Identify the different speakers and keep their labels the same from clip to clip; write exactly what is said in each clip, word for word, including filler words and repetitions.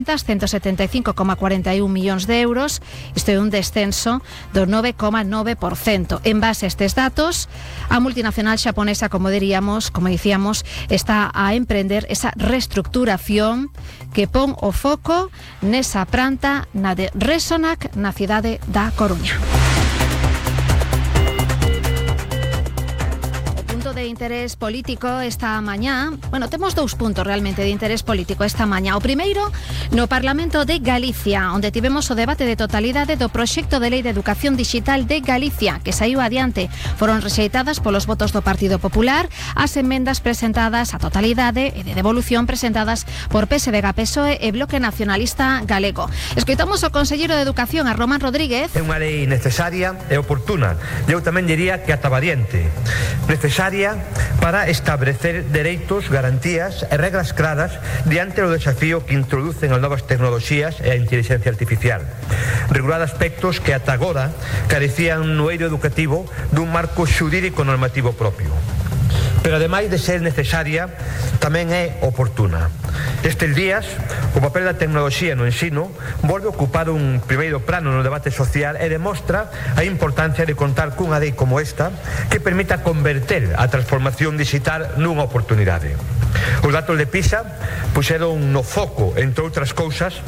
Speaker 1: ciento setenta e cinco coma cuarenta e un millóns de euros, isto é un descenso do nove coma nove por cento. En base a estes datos, a multinacional xaponesa, como diríamos, como dicíamos, está a emprender esa reestructuración que pon o foco nesa planta na de Resonac na cidade da Coruña. De interés político esta mañá, bueno, temos dous puntos realmente de interés político esta mañá. O primeiro, no Parlamento de Galicia, onde tivemos o debate de totalidade do proxecto de lei de educación digital de Galicia, que saiu adiante. Foron rexeitadas polos votos do Partido Popular as emendas presentadas a totalidade e de devolución presentadas por P S D G, P S O E e Bloque Nacionalista Galego. Escoitamos o conselleiro de Educación, a Román Rodríguez.
Speaker 2: É unha lei necesaria e oportuna. Eu tamén diría que atabadiente. Necesaria para establecer dereitos, garantías e regras claras diante do desafío que introducen as novas tecnoloxías e a inteligencia artificial. Regular aspectos que ata agora carecían no eido educativo dun marco xurídico normativo propio. Pero ademais de ser necesaria, tamén é oportuna. Estes días, o papel da tecnoloxía no ensino volve a ocupar un primeiro plano no debate social e demostra a importancia de contar cunha lei como esta que permita converter a transformación digital nunha oportunidade. Os datos de PISA puxeron no foco, entre outras cousas,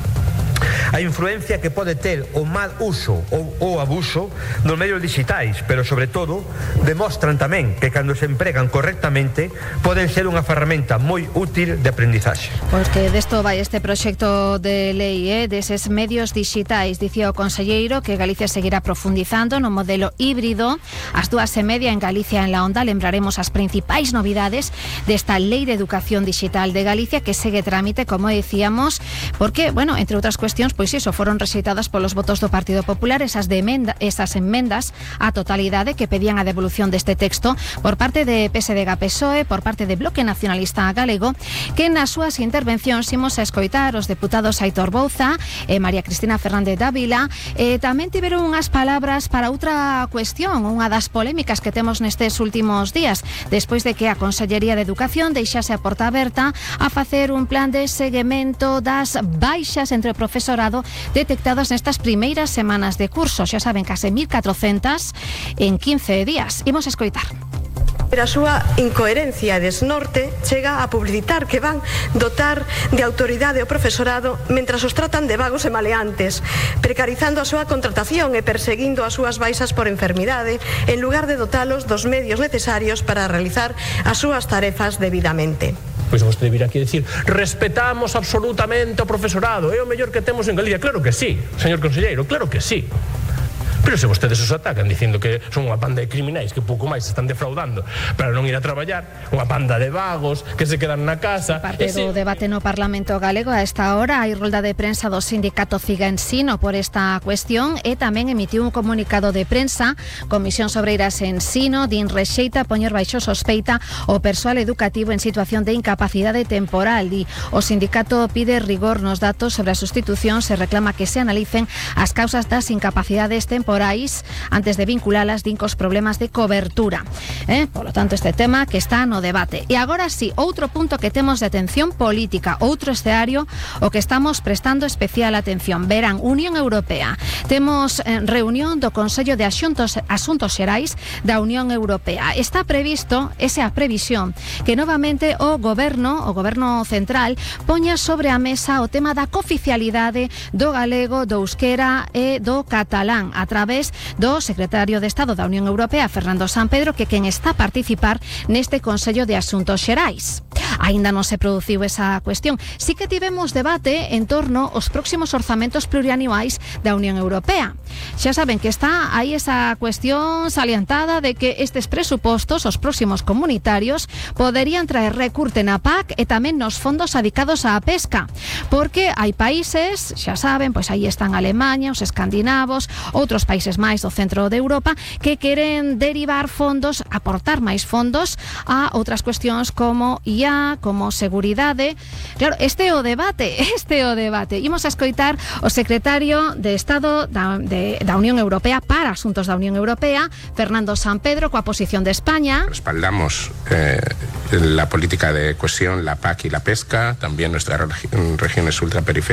Speaker 2: a influencia que pode ter o mal uso ou o abuso dos medios digitais, pero sobre todo demostran tamén que cando se empregan correctamente poden ser unha ferramenta moi útil de aprendizaxe.
Speaker 1: Pois que desto vai este proxecto de lei, eh, deses medios digitais. Dicía o conselleiro que Galicia seguirá profundizando no modelo híbrido. As dúas e media en Galicia en la Onda lembraremos as principais novidades desta lei de educación digital de Galicia que segue trámite, como decíamos, porque, bueno, entre outras cuestións, pois iso, foron rexeitadas polos votos do Partido Popular esas, de emenda, esas enmendas á totalidade que pedían a devolución deste texto por parte de P S D G, P S O E, por parte de Bloque Nacionalista Galego, que nas súas intervencións imos a escoitar os deputados Aitor Bouza e María Cristina Fernández Dávila, e tamén tiveron unhas palabras para outra cuestión, unha das polémicas que temos nestes últimos días, despois de que a Consellería de Educación deixase a porta aberta a facer un plan de seguimento das baixas entre o profesorado detectadas nestas primeiras semanas de curso. Xa saben, case mil catrocentas en quince días. Imos a escoitar.
Speaker 3: Pero a súa incoherencia e desnorte chega a publicitar que van dotar de autoridade ao profesorado mentras os tratan de vagos e maleantes, precarizando a súa contratación e perseguindo as súas baixas por enfermidade, en lugar de dotalos dos medios necesarios para realizar as súas tarefas debidamente.
Speaker 4: Pois vostede vir aquí a decir, respetamos absolutamente o profesorado, é o mellor que temos en Galicia. Claro que sí, señor conselleiro, claro que sí. Pero se vostedes os atacan dicindo que son unha banda de criminais que pouco máis se están defraudando para non ir a traballar, unha banda de vagos que se quedan na casa.
Speaker 1: Parte ese... do debate no Parlamento Galego a esta hora hai rolda de prensa do sindicato Ciga Ensino por esta cuestión e tamén emitiu un comunicado de prensa. Comisión Sobreiras Ensino din rexeita poñer baixo sospeita o persoal educativo en situación de incapacidade temporal. Di, o sindicato pide rigor nos datos sobre a sustitución, se reclama que se analicen as causas das incapacidades temporais antes de vinculalas din cos problemas de cobertura. Eh? Por lo tanto, este tema que está no debate. E agora sí, outro punto que temos de atención política, outro escenario o que estamos prestando especial atención. Verán, Unión Europea. Temos eh, reunión do Consello de Asuntos, Asuntos Xerais da Unión Europea. Está previsto, esa previsión, que novamente o goberno, o goberno central, poña sobre a mesa o tema da cooficialidade do galego, do euskera e do catalán, a través do secretario de Estado da Unión Europea, Fernando Sampedro, que quen está a participar neste Consello de Asuntos Xerais. Aínda non se produciu esa cuestión. Sí que tivemos debate en torno aos próximos orzamentos plurianuais da Unión Europea. Xa saben que está aí esa cuestión salientada de que estes presupostos, os próximos comunitarios, poderían traer recurte na P A C e tamén nos fondos adicados á pesca, porque hai países, xa saben, pois aí están Alemania, os escandinavos, outros países máis do centro de Europa, que queren derivar fondos, aportar máis fondos a outras cuestións como I A, como seguridade. Claro, este é o debate, este é o debate. Imos a escoitar o secretario de Estado da, de de, da Unión Europea para asuntos da Unión Europea, Fernando Sampedro, coa posición de España.
Speaker 5: Respaldamos eh, la política de cohesión, la P A C y la pesca, también nuestras regiones ultraperiféricas